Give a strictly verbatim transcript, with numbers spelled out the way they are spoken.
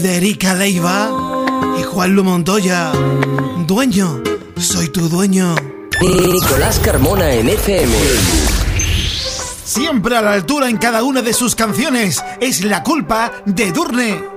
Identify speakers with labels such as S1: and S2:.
S1: De Erika Leiva y Juanlu Montoya. Dueño, soy tu dueño.
S2: Nicolás Carmona en F M.
S1: Siempre a la altura en cada una de sus canciones. Es La Culpa de Edurne.